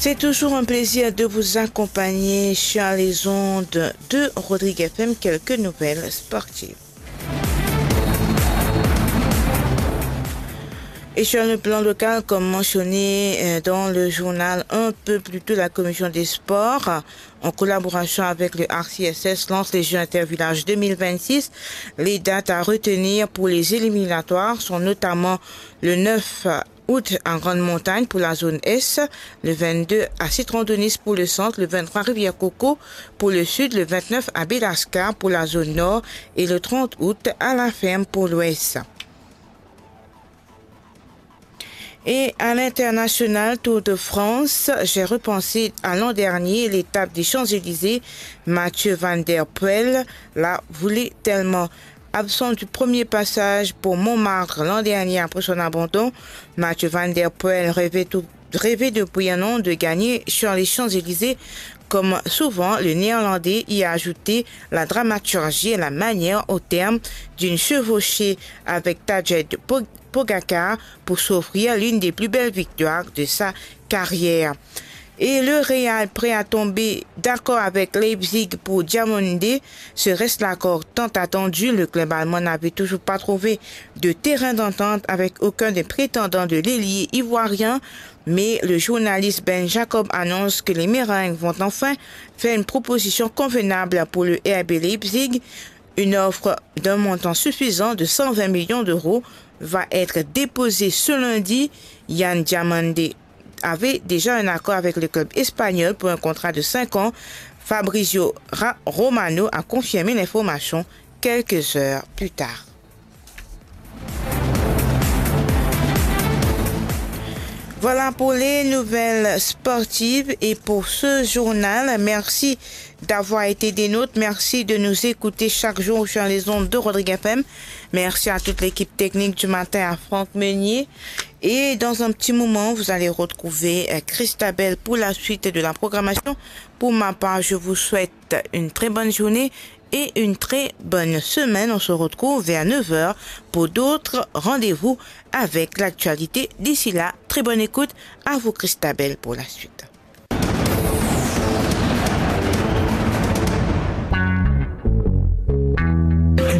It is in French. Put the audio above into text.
C'est toujours un plaisir de vous accompagner sur les ondes de Rodrigue FM. Quelques nouvelles sportives. Et sur le plan local, comme mentionné dans le journal un peu plus tôt, la commission des sports, en collaboration avec le RCSS, lance les Jeux Intervillages 2026. Les dates à retenir pour les éliminatoires sont notamment le 9 août en Grande Montagne pour la zone Est, le 22 à Citron-Denis pour le centre, le 23 Rivière-Coco pour le sud, le 29 à Bélascar pour la zone nord et le 30 août à La Ferme pour l'ouest. Et à l'international Tour de France, j'ai repensé à l'an dernier, l'étape des Champs-Élysées. Mathieu Van Der Poel la voulait tellement. Absent du premier passage pour Montmartre l'an dernier après son abandon, Mathieu Van Der Poel rêvait depuis un an de gagner sur les Champs-Élysées. Comme souvent, le Néerlandais y a ajouté la dramaturgie et la manière au terme d'une chevauchée avec Tadej Pogacar pour s'offrir l'une des plus belles victoires de sa carrière. Et le Real prêt à tomber d'accord avec Leipzig pour Diamonde, serait-ce l'accord tant attendu? Le club allemand n'avait toujours pas trouvé de terrain d'entente avec aucun des prétendants de l'ailier ivoirien, mais le journaliste Ben Jacob annonce que les Meringues vont enfin faire une proposition convenable pour le RB Leipzig. Une offre d'un montant suffisant de 120 millions d'euros va être déposée ce lundi. Yann Diamonde avait déjà un accord avec le club espagnol pour un contrat de 5 ans. Fabrizio Romano a confirmé l'information quelques heures plus tard. Voilà pour les nouvelles sportives et pour ce journal. Merci d'avoir été des nôtres. Merci de nous écouter chaque jour sur les ondes de Rodrigue FM. Merci à toute l'équipe technique du matin, à Franck Meunier. Et dans un petit moment, vous allez retrouver Christabel pour la suite de la programmation. Pour ma part, je vous souhaite une très bonne journée et une très bonne semaine. On se retrouve vers 9h pour d'autres rendez-vous avec l'actualité. D'ici là, très bonne écoute. À vous Christabel pour la suite.